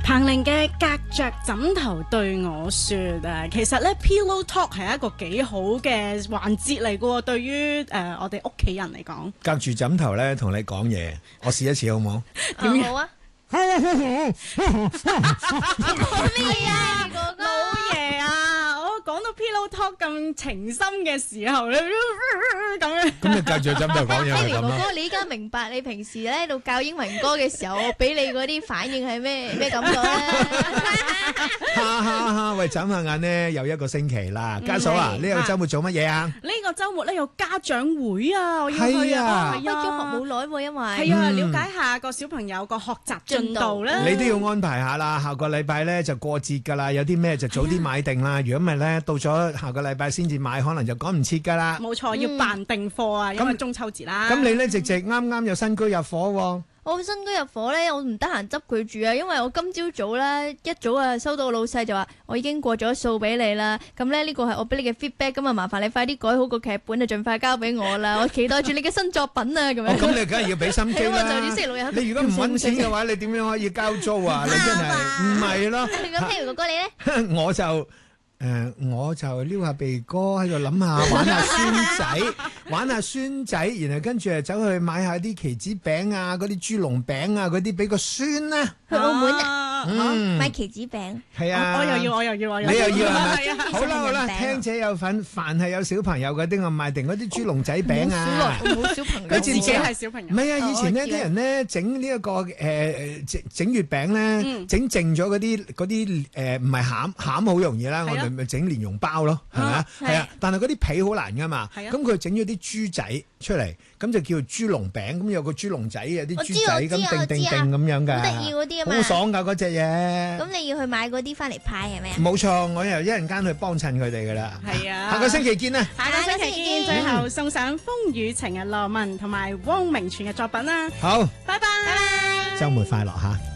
彭玲嘅隔着枕頭對我說啊，其實咧 Pillow Talk 係一個幾好嘅環節嚟嘅喎，對於我哋屋企人嚟講。 隔住枕頭咧同你講嘢，我試一次好唔好？ 點好啊！ 咩啊，老爺啊！我講到 Pillow Talk 咁情深嘅時候咧，咁樣。 咁你隔住枕頭講嘢係 Harry 哥咁啦。 哥，你依家明白你平時咧喺度教英文歌嘅時候，我俾你嗰啲反應係咩感覺咧？ 哈哈哈！喂，眨下眼咧，又一個星期啦。家嫂啊，呢個週末做乜嘢啊？ 呢個週末咧有家長會啊，我要去啊。 畢咗學冇耐喎，因為係啊，了解下個小朋友個學習進度咧。 你都要安排下啦。下個禮拜咧就過節㗎啦，有啲咩就早啲買定啦。如果唔係咧，到咗下個禮拜先至買，可能就趕唔切㗎啦。 冇錯，要辦定貨啊，因為中秋節啦。 咁你咧直啱啱有新居入伙喎。 我新居入伙咧，我唔得閒執佢住啊，因為我今朝早咧一早啊收到個老細就話我已經過咗數俾你啦，咁咧呢個係我俾你嘅 feedback，咁啊麻煩你快啲改好個劇本，就盡快交俾我啦，我期待住你嘅新作品啊咁樣。 咁你梗係要俾心機啦。 就要星期六日。 你如果唔揾錢嘅話，你點樣可以交租啊？你真係唔係咯？ 咁Harry哥哥你咧？ 我就撩下鼻哥喺度諗下，玩下孫仔，然後跟住走去買下啲棋子餅啊，嗰啲豬籠餅啊，嗰啲俾個孫啦。 去澳門啊，買棋子餅。 係啊， 我又要。 你又要係咪？ 係啊好啦，聽者有份，凡係有小朋友嗰啲，我買定嗰啲豬籠仔餅啊。 冇小朋友， 佢自己係小朋友。 唔係啊，以前呢啲人咧整呢一個整月餅咧，整剩咗嗰啲唔係餡好容易啦，我哋咪整蓮蓉包咯，係咪啊？係啊，但係嗰啲皮好難噶嘛，咁佢整咗啲豬仔出嚟，咁就叫豬籠餅，咁有個豬籠仔，有啲豬仔咁定咁樣㗎， 好得意嗰啲啊嘛， 好爽㗎嗰隻嘢。 咁你要去買嗰啲翻嚟派係咪啊？ 冇錯，我又一陣間去幫襯佢哋㗎啦。 係啊， 下個星期見啦。 下個星期見，最後送上風雨情嘅羅文同埋汪明荃嘅作品啦。 好， 拜拜， 週末快樂嚇。